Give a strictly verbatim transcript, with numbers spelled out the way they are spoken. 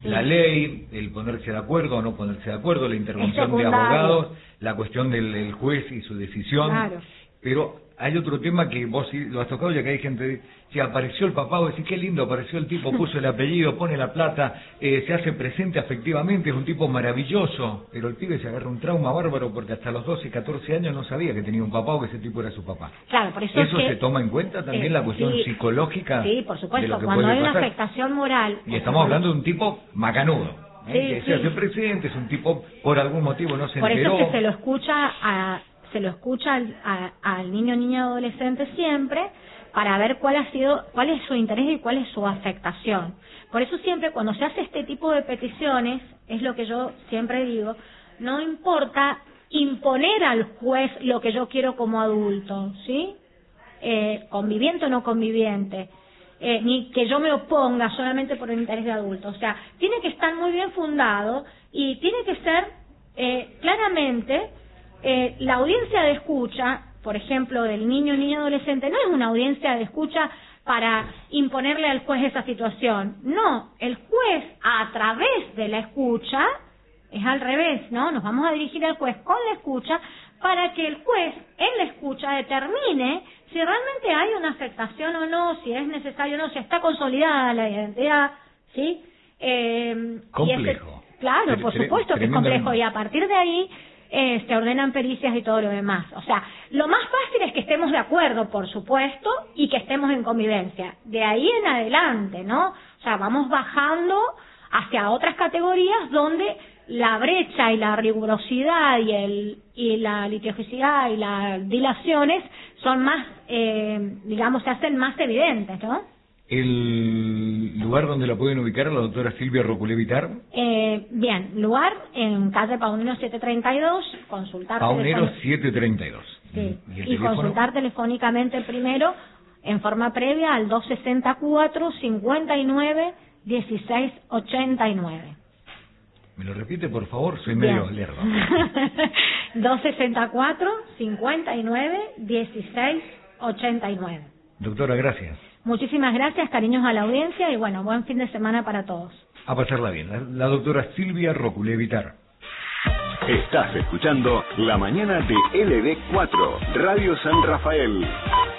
La ley, el ponerse de acuerdo o no ponerse de acuerdo, la intervención de abogados, la cuestión del, del juez y su decisión. Claro. Pero hay otro tema que vos sí lo has tocado, ya que hay gente, si apareció el papá, vos decís, qué lindo, apareció el tipo, puso el apellido, pone la plata, eh, se hace presente afectivamente, es un tipo maravilloso, pero el pibe se agarra un trauma bárbaro porque hasta los doce, catorce años no sabía que tenía un papá o que ese tipo era su papá. Claro, por eso ¿Eso es que, se toma en cuenta también, eh, la cuestión sí, psicológica? Sí, por supuesto, de lo que cuando puede hay una pasar? afectación moral... Y estamos hablando de un tipo macanudo. ¿Eh? Sí, que sí. se hace presente, es un tipo, por algún motivo no se Por enteró. eso es que se lo escucha a, se lo escucha al, a- al niño, niña, adolescente siempre para ver cuál ha sido, cuál es su interés y cuál es su afectación. Por eso siempre cuando se hace este tipo de peticiones, es lo que yo siempre digo, no importa imponer al juez lo que yo quiero como adulto, ¿sí? Eh, conviviente o no conviviente. Eh, ni que yo me oponga solamente por el interés de adulto. O sea, tiene que estar muy bien fundado y tiene que ser eh, claramente eh, la audiencia de escucha, por ejemplo, del niño, niña, adolescente, no es una audiencia de escucha para imponerle al juez esa situación. No, el juez a través de la escucha, es al revés, ¿no? Nos vamos a dirigir al juez con la escucha para que el juez en la escucha determine si realmente hay una afectación o no, si es necesario o no, si está consolidada la identidad, ¿sí? Eh, complejo. Y ese, claro, por Tre- supuesto que es complejo, y a partir de ahí eh, se ordenan pericias y todo lo demás. O sea, lo más fácil es que estemos de acuerdo, por supuesto, y que estemos en convivencia. De ahí en adelante, ¿no? O sea, vamos bajando hacia otras categorías donde la brecha y la rigurosidad y el y la litigiosidad y las dilaciones son más, eh, digamos, se hacen más evidentes, ¿no? ¿El lugar donde la pueden ubicar la doctora Silvia Roculevitar? Eh, bien, lugar en calle Paunero setecientos treinta y dos, consultar Paunero telefóni- setecientos treinta y dos. sí, ¿Y el y teléfono? consultar telefónicamente primero en forma previa al dos sesenta y cuatro, cincuenta y nueve, dieciséis ochenta y nueve. ¿Me lo repite, por favor? Soy Bien. medio lerdo. dos sesenta y cuatro, cincuenta y nueve, dieciséis ochenta y nueve. Doctora, gracias. Muchísimas gracias, cariños a la audiencia y bueno, buen fin de semana para todos. A pasarla bien. La, la doctora Silvia Roculevitar. Estás escuchando La Mañana de L D cuatro, Radio San Rafael.